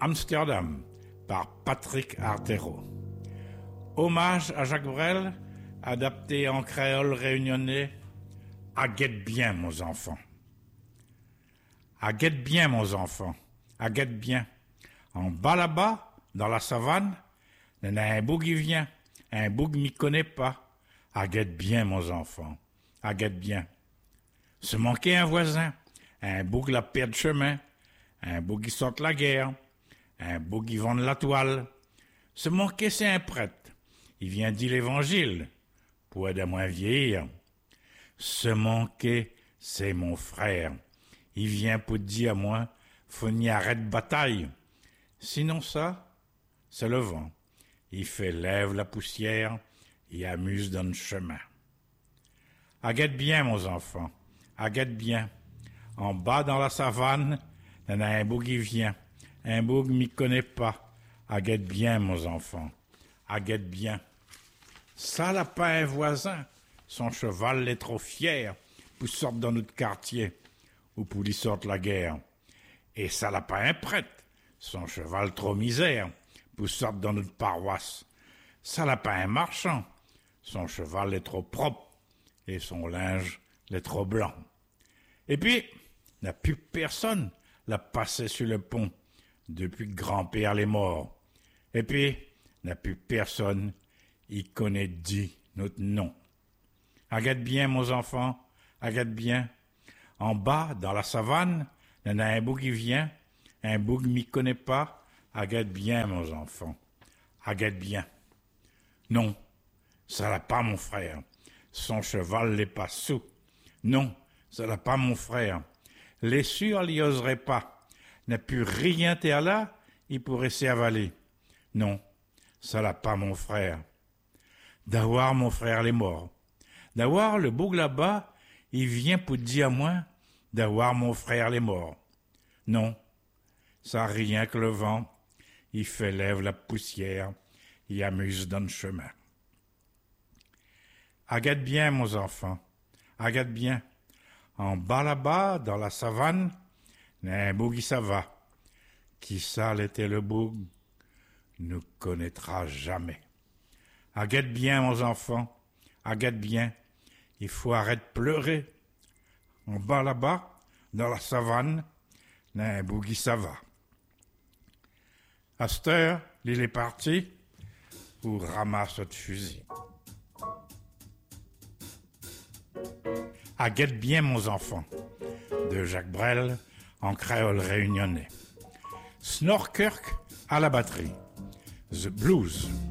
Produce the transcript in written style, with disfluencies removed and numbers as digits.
Amsterdam par Patrick Artero. Hommage à Jacques Brel, adapté en créole réunionnais. Aguette bien, mon enfant. Aguette bien, mon enfant. Aguette bien. En bas là-bas, dans la savane, il y en a un bout qui vient. Un bout qui m'y connaît pas. Aguette bien, mon enfant. Aguette bien. Se manquer un voisin. Un bout qui la perd de chemin. Un bout qui sort la guerre. Un bout qui vend de la toile. Se manquer, c'est un prêtre. Il vient dire l'évangile. Pour aider à moins vieillir. Se manquer, c'est mon frère. Il vient pour dire à moi, faut n'y arrêter de bataille. Sinon ça, c'est le vent. Il fait lève la poussière et amuse dans le chemin. Aguette bien, mon enfant. Aguette bien. En bas dans la savane, il y en a un bout qui vient. Un bout qui m'y connaît pas. Aguette bien, mon enfant. Aguette bien. Ça n'a pas un voisin. Son cheval est trop fier pour sortir dans notre quartier ou pour lui sortir la guerre. Et ça n'a pas un prêtre. Son cheval trop misère pour sortir dans notre paroisse. Ça n'a pas un marchand. Son cheval est trop propre et son linge est trop blanc. Et puis, n'a plus personne l'a passé sur le pont depuis que grand-père l'est mort. Et puis, n'a plus personne y connaît dit notre nom. Aguette bien, mon enfant, aguette bien. En bas, dans la savane, il y en a un bout qui vient, un bout qui m'y connaît pas. Aguette bien, mon enfant, aguette bien. Non, ça n'a pas mon frère. Son cheval l'est pas sous. Non, ça n'a pas mon frère. Les sûrs l'y oseraient pas. N'a plus rien terre là, il pourrait s'y avaler. Non, ça n'a pas mon frère. D'avoir mon frère l'est mort. D'avoir le boug là-bas, il vient pour dire à moi, d'avoir mon frère l'est mort. Non, ça rien que le vent, il fait lève la poussière, il amuse dans le chemin. Aguette bien, mon enfant, aguette bien. En bas là-bas, dans la savane, il y a un boug qui ça va. Qui ça l'était le boug, ne connaîtra jamais. Aguette bien, mon enfant, aguette bien. Il faut arrêter de pleurer. En bas là-bas, dans la savane, il y a un bout qui ça va. À cette heure, il est parti pour ramasser de fusil. Aguette bien, mon enfant, de Jacques Brel, en créole réunionnais. Snorkirk à la batterie. The Blues.